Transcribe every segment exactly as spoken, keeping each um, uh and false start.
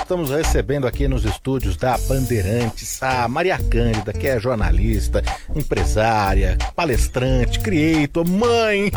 estamos recebendo aqui nos estúdios da Bandeirantes a Maria Cândida, que é jornalista, empresária, palestrante, creator, mãe,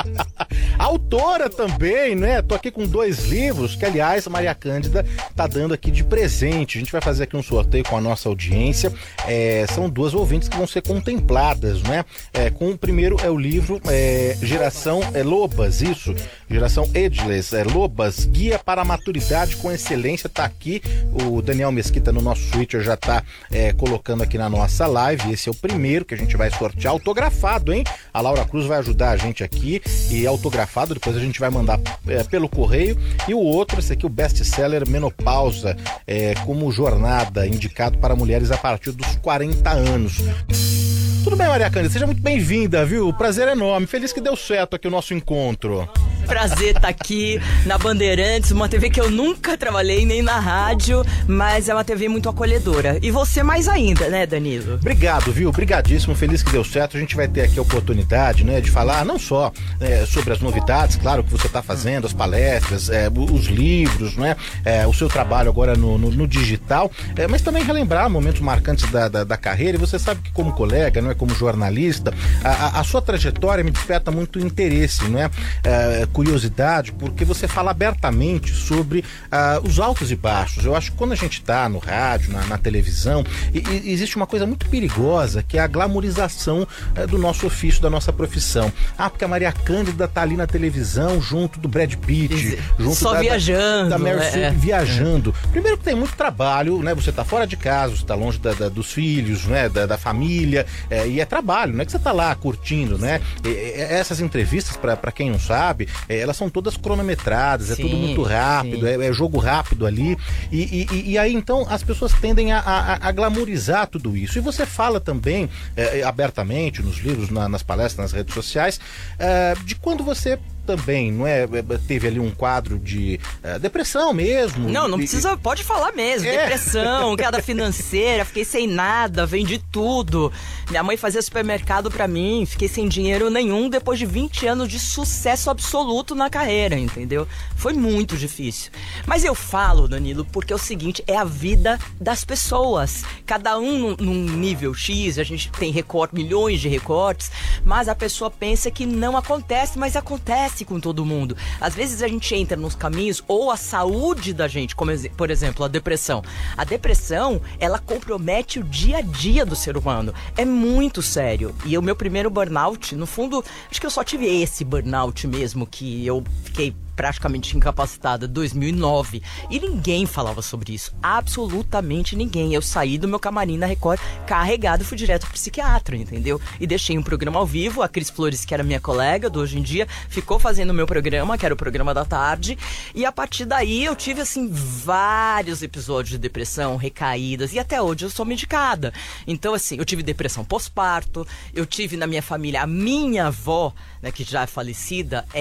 autora também, né? Tô aqui com dois livros que, aliás, a Maria Cândida tá dando aqui de presente. A gente vai fazer aqui um sorteio com a nossa audiência. É, são duas ouvintes que vão ser contempladas, né? É, com o primeiro é o livro é, Geração é, Lobas, isso, Geração Ageless, é, Lobas, Guia para a Maturidade com Excelência. Tá aqui, o Daniel Mesquita no nosso Twitter já tá é, colocando aqui na nossa live. Esse é o primeiro que a gente vai sortear, autografado, hein? A Laura Cruz vai ajudar a gente aqui, e autografado, depois a gente vai mandar é, pelo correio. E o outro, esse aqui, o best-seller Menopausa, é, como jornada, indicado para mulheres a partir dos quarenta anos. Tudo bem, Maria Cândida? Seja muito bem-vinda, viu? O prazer é enorme. Feliz que deu certo aqui o nosso encontro. Prazer estar aqui na Bandeirantes, uma T V que eu nunca trabalhei, nem na rádio, mas é uma T V muito acolhedora. E você mais ainda, né, Danilo? Obrigado, viu? Obrigadíssimo, feliz que deu certo. A gente vai ter aqui a oportunidade, né, de falar não só é, sobre as novidades, claro, que você está fazendo, as palestras, é, os livros, né, é, o seu trabalho agora no, no, no digital, é, mas também relembrar momentos marcantes da, da, da carreira. E você sabe que, como colega, não é, como jornalista, a, a, a sua trajetória me desperta muito interesse, não é? é curiosidade, porque você fala abertamente sobre uh, os altos e baixos. Eu acho que quando a gente está no rádio, na, na televisão, e, e existe uma coisa muito perigosa, que é a glamorização uh, do nosso ofício, da nossa profissão. Ah, porque a Maria Cândida tá ali na televisão junto do Brad Pitt, junto só da, viajando, da, da Meryl Streep, é. viajando. Primeiro que tem muito trabalho, né? Você tá fora de casa, você tá longe da, da, dos filhos, né? Da, da família, é, e é trabalho, não é que você tá lá curtindo, né? E, e, essas entrevistas, para quem não sabe, É, elas são todas cronometradas, é sim, tudo muito rápido, é, é jogo rápido ali, e, e, e aí então as pessoas tendem a, a, a glamorizar tudo isso. E você fala também é, abertamente nos livros, na, nas palestras, nas redes sociais, é, de quando você também, não é? Teve ali um quadro de uh, depressão mesmo. Não, não e, precisa, e... pode falar mesmo. É. Depressão, queda financeira, fiquei sem nada, vendi tudo. Minha mãe fazia supermercado pra mim, fiquei sem dinheiro nenhum depois de vinte anos de sucesso absoluto na carreira, entendeu? Foi muito difícil. Mas eu falo, Danilo, porque é o seguinte, é a vida das pessoas. Cada um num, num nível X, a gente tem recorte, milhões de recortes, mas a pessoa pensa que não acontece, mas acontece com todo mundo. Às vezes a gente entra nos caminhos, ou a saúde da gente, como por exemplo a depressão. A depressão, ela compromete o dia a dia do ser humano. É muito sério. E o meu primeiro burnout, no fundo, acho que eu só tive esse burnout mesmo, que eu fiquei praticamente incapacitada em dois mil e nove, e ninguém falava sobre isso, absolutamente ninguém. Eu saí do meu camarim na Record carregado e fui direto pro psiquiatra, entendeu? E deixei um programa ao vivo, a Cris Flores, que era minha colega do Hoje em Dia, ficou fazendo o meu programa, que era o programa da tarde, e a partir daí eu tive, assim, vários episódios de depressão, recaídas, e até hoje eu sou medicada. Então, assim, eu tive depressão pós-parto, eu tive na minha família, a minha avó, né, que já é falecida,